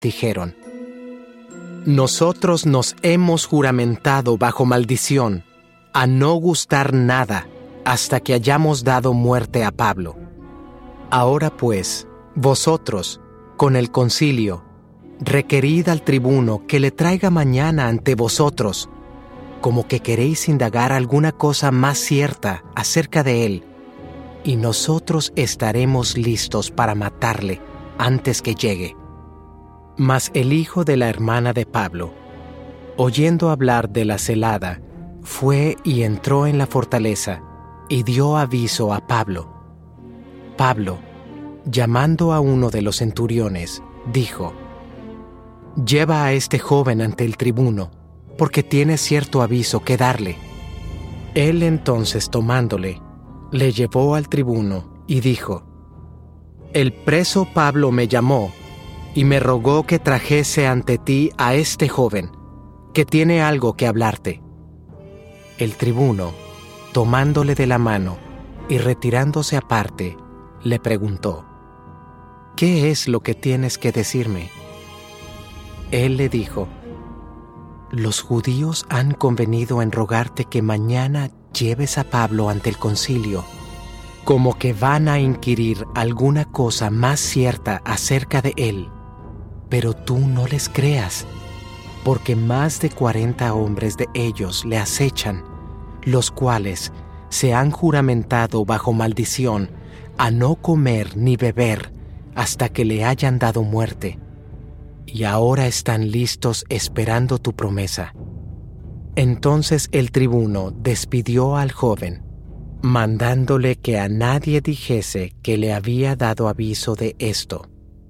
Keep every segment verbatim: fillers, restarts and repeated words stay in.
dijeron: «Nosotros nos hemos juramentado bajo maldición a no gustar nada hasta que hayamos dado muerte a Pablo. Ahora pues, vosotros, con el concilio, requerid al tribuno que le traiga mañana ante vosotros, como que queréis indagar alguna cosa más cierta acerca de él, y nosotros estaremos listos para matarle antes que llegue». Mas el hijo de la hermana de Pablo, oyendo hablar de la celada, fue y entró en la fortaleza y dio aviso a Pablo. Pablo, llamando a uno de los centuriones, dijo: «Lleva a este joven ante el tribuno, porque tiene cierto aviso que darle». Él entonces, tomándole, le llevó al tribuno y dijo: «El preso Pablo me llamó y me rogó que trajese ante ti a este joven, que tiene algo que hablarte». El tribuno, tomándole de la mano y retirándose aparte, le preguntó: «¿Qué es lo que tienes que decirme?». Él le dijo: «Los judíos han convenido en rogarte que mañana lleves a Pablo ante el concilio, como que van a inquirir alguna cosa más cierta acerca de él. Pero tú no les creas, porque más de cuarenta hombres de ellos le acechan, los cuales se han juramentado bajo maldición a no comer ni beber hasta que le hayan dado muerte, y ahora están listos esperando tu promesa». Entonces el tribuno despidió al joven, mandándole que a nadie dijese que le había dado aviso de esto.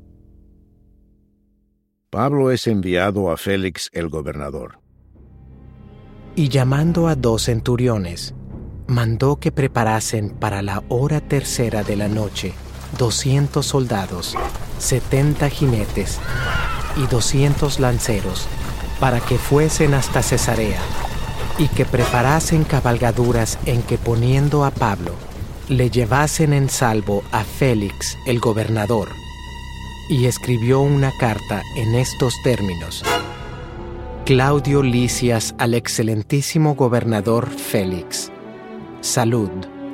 Pablo es enviado a Félix el gobernador. Y llamando a dos centuriones, mandó que preparasen para la hora tercera de la noche doscientos soldados, setenta jinetes y doscientos lanceros, para que fuesen hasta Cesarea, y que preparasen cabalgaduras en que, poniendo a Pablo, le llevasen en salvo a Félix el gobernador. Y escribió una carta en estos términos: «Claudio Lisias al excelentísimo gobernador Félix, salud.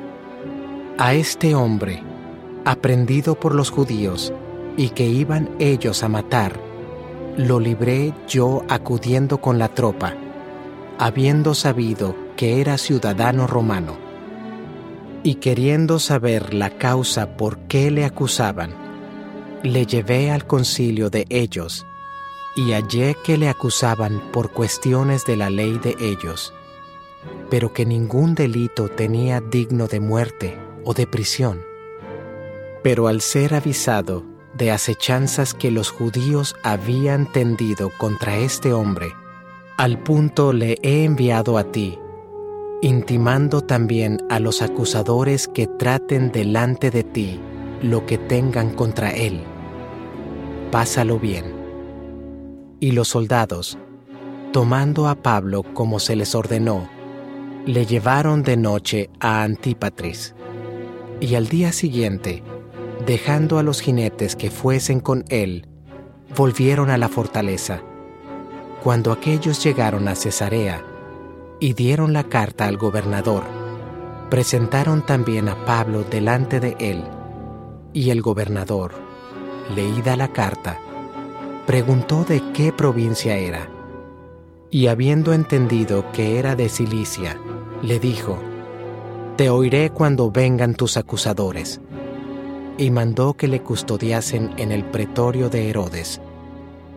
A este hombre, aprendido por los judíos, y que iban ellos a matar, lo libré yo acudiendo con la tropa, habiendo sabido que era ciudadano romano. Y queriendo saber la causa por qué le acusaban, le llevé al concilio de ellos, y hallé que le acusaban por cuestiones de la ley de ellos, pero que ningún delito tenía digno de muerte o de prisión. Pero al ser avisado de acechanzas que los judíos habían tendido contra este hombre, al punto le he enviado a ti, intimando también a los acusadores que traten delante de ti lo que tengan contra él. Pásalo bien». Y los soldados, tomando a Pablo como se les ordenó, le llevaron de noche a Antípatris. Y al día siguiente, dejando a los jinetes que fuesen con él, volvieron a la fortaleza. Cuando aquellos llegaron a Cesarea y dieron la carta al gobernador, presentaron también a Pablo delante de él, y el gobernador, leída la carta, preguntó de qué provincia era, y habiendo entendido que era de Cilicia, le dijo: «Te oiré cuando vengan tus acusadores». Y mandó que le custodiasen en el pretorio de Herodes,